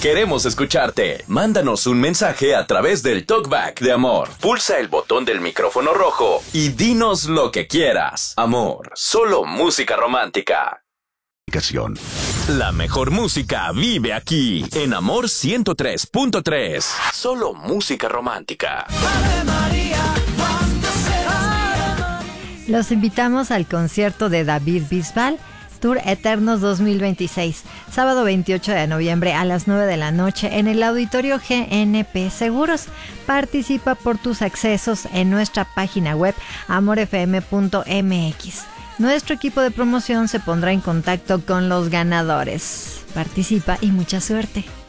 Queremos escucharte. Mándanos un mensaje a través del Talkback de Amor. Pulsa el botón del micrófono rojo y dinos lo que quieras. Amor, solo música romántica. La mejor música vive aquí, en Amor 103.3. Solo música romántica. Ave María, ¿cuándo será? Los invitamos al concierto de David Bisbal, Tour Eternos 2026, sábado 28 de noviembre a las 9 de la noche en el Auditorio GNP Seguros. Participa por tus accesos en nuestra página web amorfm.mx. Nuestro equipo de promoción se pondrá en contacto con los ganadores. Participa y mucha suerte.